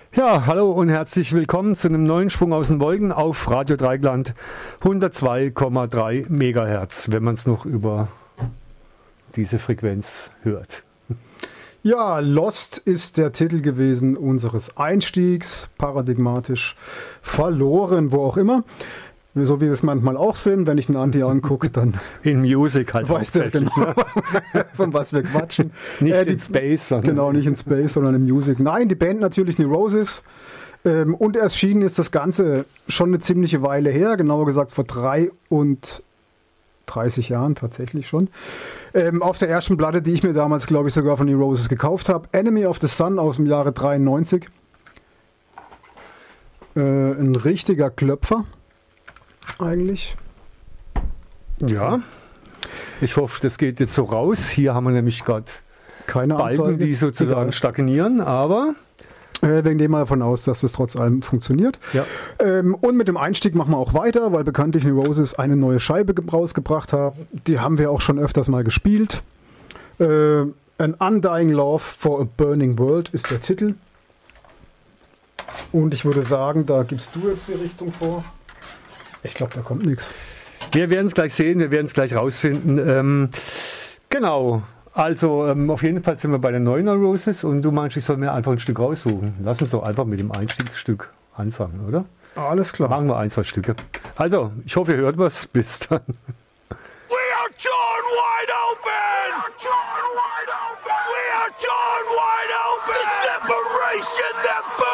Ja, hallo und herzlich willkommen zu einem neuen Sprung aus den Wolken auf Radio Dreieckland 102,3 Megahertz, wenn man es noch über diese Frequenz hört. Ja, Lost ist der Titel gewesen unseres Einstiegs, paradigmatisch verloren, wo auch immer. So wie wir es manchmal auch sind, wenn ich einen Andi angucke, dann in Music halt weißt du genau, von was wir quatschen. Nicht in Space. Genau, nicht in Space, sondern in Music. Nein, die Band natürlich Neurosis. Und erschienen ist das Ganze schon eine ziemliche Weile her, genauer gesagt vor 33 Jahren tatsächlich schon. Auf der ersten Platte, die ich mir damals, glaube ich, sogar von Neurosis gekauft habe, Enemy of the Sun aus dem Jahre 93. Ein richtiger Klöpfer. Eigentlich. Ja, ich hoffe, das geht jetzt so raus. Hier haben wir nämlich gerade keine Balken, Anzeige, die sozusagen stagnieren, aber wir gehen mal davon aus, dass das trotz allem funktioniert. Ja. Und mit dem Einstieg machen wir auch weiter, weil bekanntlich Neurosis eine neue Scheibe rausgebracht haben. Die haben wir auch schon öfters mal gespielt. An Undying Love for a Burning World ist der Titel. Und ich würde sagen, da gibst du jetzt die Richtung vor. Ich glaube, da kommt nichts. Wir werden es gleich sehen, wir werden es gleich rausfinden. Genau, also auf jeden Fall sind wir bei den neuen Neurosis und du meinst, ich soll mir einfach ein Stück raussuchen. Lass uns doch einfach mit dem Einstiegsstück anfangen, oder? Alles klar. Machen wir 1, 2 Stücke. Also, ich hoffe, ihr hört was. Bis dann. We are torn wide open! We are torn wide open! We are torn wide open! The separation that